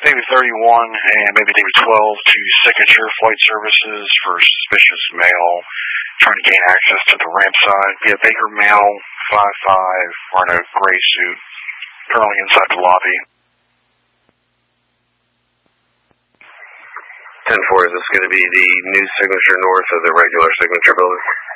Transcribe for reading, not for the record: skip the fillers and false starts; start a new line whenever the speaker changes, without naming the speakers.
Navy 31 and maybe Navy 12 to Signature Flight Services for suspicious male trying to gain access to the ramp side. We have Baker male, 5'5", wearing a gray suit, currently inside the lobby.
10-4, is this going to be the new Signature north of the regular Signature building?